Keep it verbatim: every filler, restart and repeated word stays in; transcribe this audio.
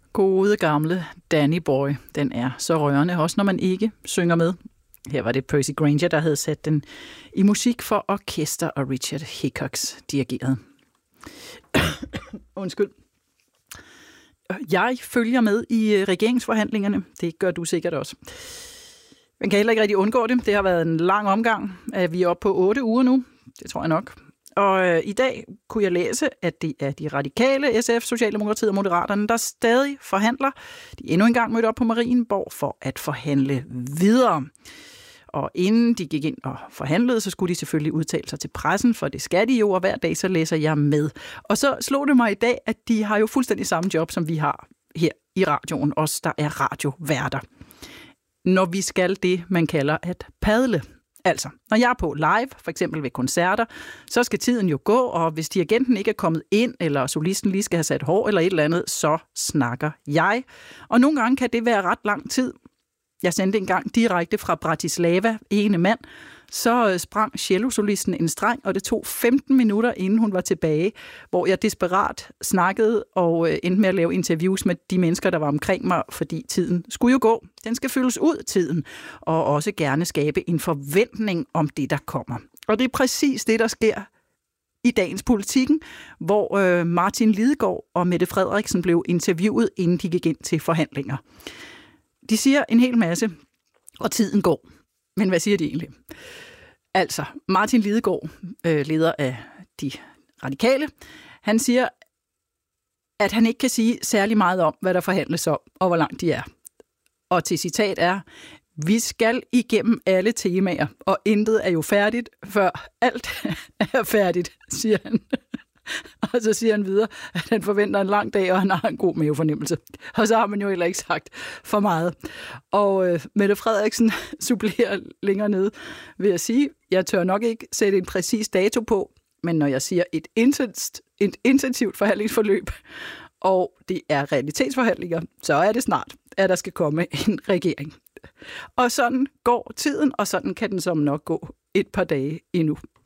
Gode gamle Danny Boy. Den er så rørende, også når man ikke synger med. Her var det Percy Grainger, der havde sat den i musik for orkester, og Richard Hickox dirigerede. Undskyld. Jeg følger med i regeringsforhandlingerne. Det gør du sikkert også. Man kan heller ikke rigtig undgå det. Det har været en lang omgang. Vi er oppe på otte uger nu. Det tror jeg nok. Og øh, i dag kunne jeg læse, at det er de radikale, S F, Socialdemokratiet og Moderaterne, der stadig forhandler. De er endnu engang mødt op på Marienborg for at forhandle videre. Og inden de gik ind og forhandlede, så skulle de selvfølgelig udtale sig til pressen, for det skal de jo, og hver dag så læser jeg med. Og så slog det mig i dag, at de har jo fuldstændig samme job, som vi har her i radioen, os der er radioværter. Når vi skal det, man kalder at padle. Altså, når jeg er på live, for eksempel ved koncerter, så skal tiden jo gå, og hvis dirigenten ikke er kommet ind, eller solisten lige skal have sat hår eller et eller andet, så snakker jeg. Og nogle gange kan det være ret lang tid. Jeg sendte engang direkte fra Bratislava, ene mand, så sprang cellosolisten en streng, og det tog femten minutter, inden hun var tilbage, hvor jeg desperat snakkede og endte med at lave interviews med de mennesker, der var omkring mig, fordi tiden skulle jo gå. Den skal fyldes ud, tiden, og også gerne skabe en forventning om det, der kommer. Og det er præcis det, der sker i dagens Politikken, hvor øh, Martin Lidegaard og Mette Frederiksen blev interviewet, inden de gik ind til forhandlinger. De siger en hel masse, og tiden går. Men hvad siger de egentlig? Altså, Martin Lidegaard, øh, leder af de radikale, han siger, at han ikke kan sige særlig meget om, hvad der forhandles om, og hvor langt de er. Og til citat er, vi skal igennem alle temaer, og intet er jo færdigt, før alt er færdigt, siger han. Og så siger han videre, at han forventer en lang dag, og han har en god mavefornemmelse. Og så har man jo heller ikke sagt for meget. Og øh, Mette Frederiksen supplerer længere ned ved at sige, jeg tør nok ikke sætte en præcis dato på, men når jeg siger et, intens, et intensivt forhandlingsforløb, og det er realitetsforhandlinger, så er det snart, at der skal komme en regering. Og sådan går tiden, og sådan kan den som nok gå et par dage endnu.